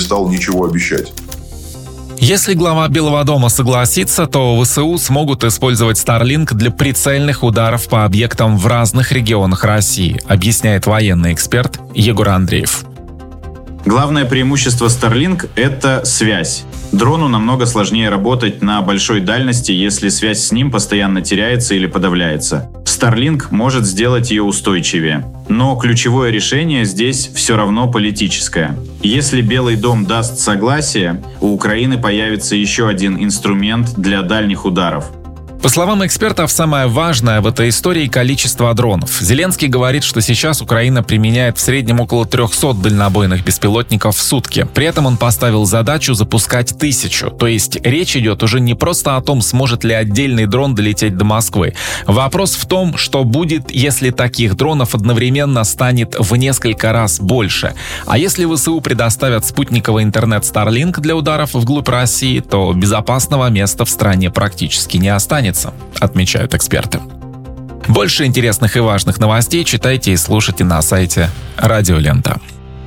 стал ничего обещать. Если глава Белого дома согласится, то ВСУ смогут использовать Starlink для прицельных ударов по объектам в разных регионах России, объясняет военный эксперт Егор Андреев. Главное преимущество Starlink – это связь. Дрону намного сложнее работать на большой дальности, если связь с ним постоянно теряется или подавляется. Starlink может сделать ее устойчивее. Но ключевое решение здесь все равно политическое. Если Белый дом даст согласие, у Украины появится еще один инструмент для дальних ударов. По словам экспертов, самое важное в этой истории – количество дронов. Зеленский говорит, что сейчас Украина применяет в среднем около 300 дальнобойных беспилотников в сутки. При этом он поставил задачу запускать 1000. То есть речь идет уже не просто о том, сможет ли отдельный дрон долететь до Москвы. Вопрос в том, что будет, если таких дронов одновременно станет в несколько раз больше. А если ВСУ предоставят спутниковый интернет Starlink для ударов вглубь России, то безопасного места в стране практически не останется, отмечают эксперты. Больше интересных и важных новостей читайте и слушайте на сайте Радио Лента.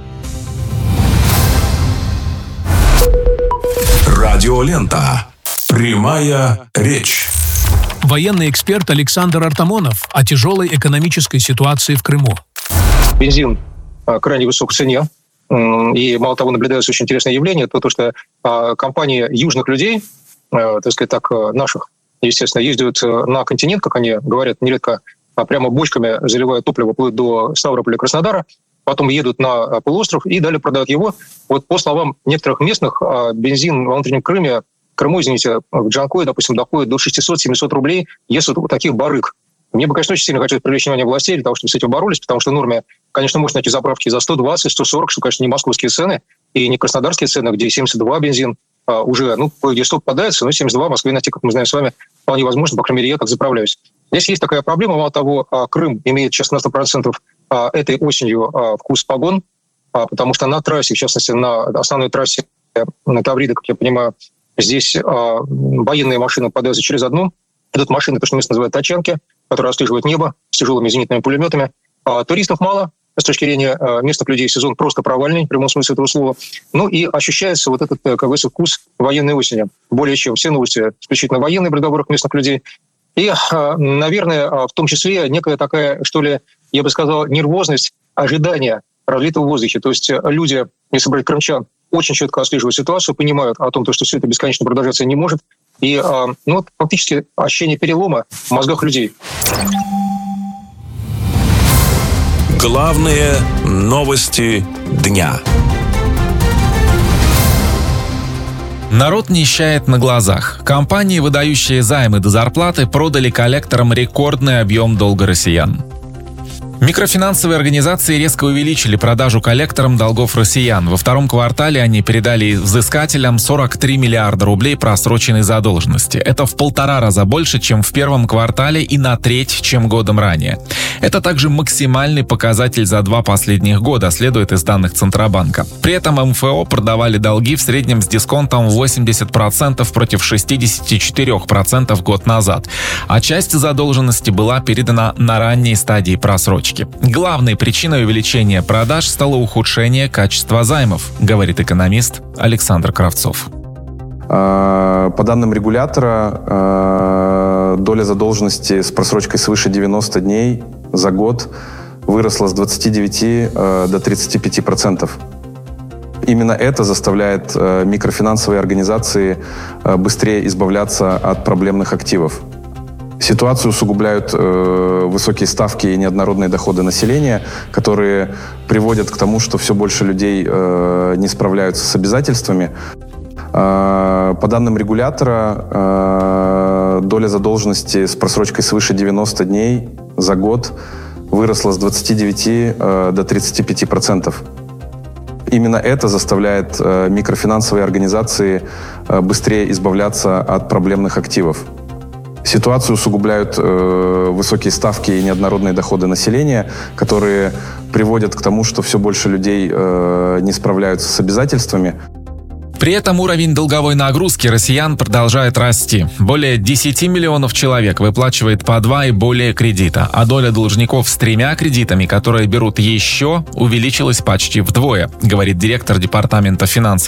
Радио Лента. Прямая речь. Военный эксперт Александр Артамонов о тяжелой экономической ситуации в Крыму. Бензин крайне высок в цене. И, мало того, наблюдается очень интересное явление, то, что компании южных людей, так сказать так, наших, естественно, ездят на континент, как они говорят, нередко прямо бочками заливают топливо вплоть до Ставрополя и Краснодара, потом едут на полуостров и далее продают его. Вот по словам некоторых местных, бензин во внутреннем Крыму, извините, в Джанкое, допустим, доходит до 600-700 рублей, если вот таких барыг. Мне бы, конечно, очень сильно хотелось привлечь внимание властей для того, чтобы с этим боролись, потому что в норме, конечно, можно найти заправки за 120, 140, что, конечно, не московские цены и не краснодарские цены, где 72 бензин. Уже, кое-где 100 попадается, но 72 в Москве найти, как мы знаем с вами, вполне возможно, по крайней мере, я так заправляюсь. Здесь есть такая проблема, мало того, Крым имеет сейчас на 100% этой осенью вкус погон, потому что на трассе, в частности, на основной трассе на Таврида, как я понимаю, здесь военные машины попадаются через одну. Идут машины, то, что местно называют тачанки, которые отслеживают небо с тяжелыми зенитными пулеметами. Туристов мало. С точки зрения местных людей сезон просто провальный, в прямом смысле этого слова. И ощущается вот этот, как говорится, вкус военной осени. Более чем все новости исключительно военные в разговорах местных людей. И, наверное, в том числе некая такая, что ли, я бы сказал, нервозность, ожидания разлитого в воздухе. То есть люди, если брать крымчан, очень четко отслеживают ситуацию, понимают о том, что все это бесконечно продолжаться не может. И фактически ощущение перелома в мозгах людей. Главные новости дня. Народ нищает на глазах. Компании, выдающие займы до зарплаты, продали коллекторам рекордный объем долга россиян. Микрофинансовые организации резко увеличили продажу коллекторам долгов россиян. Во втором квартале они передали взыскателям 43 миллиарда рублей просроченной задолженности. Это в 1,5 раза больше, чем в первом квартале и на треть, чем годом ранее. Это также максимальный показатель за 2 последних года, следует из данных Центробанка. При этом МФО продавали долги в среднем с дисконтом 80% против 64% год назад. А часть задолженности была передана на ранней стадии просрочки. Главной причиной увеличения продаж стало ухудшение качества займов, говорит экономист Александр Кравцов. По данным регулятора, доля задолженности с просрочкой свыше 90 дней за год выросла с 29 до 35%. Именно это заставляет микрофинансовые организации быстрее избавляться от проблемных активов. Ситуацию усугубляют высокие ставки и неоднородные доходы населения, которые приводят к тому, что все больше людей не справляются с обязательствами. По данным регулятора, доля задолженности с просрочкой свыше 90 дней за год выросла с 29 до 35%. Именно это заставляет микрофинансовые организации быстрее избавляться от проблемных активов. Ситуацию усугубляют высокие ставки и неоднородные доходы населения, которые приводят к тому, что все больше людей не справляются с обязательствами. При этом уровень долговой нагрузки россиян продолжает расти. Более 10 миллионов человек выплачивает по 2 и более кредита, а доля должников с 3 кредитами, которые берут еще, увеличилась почти вдвое, говорит директор Департамента финансов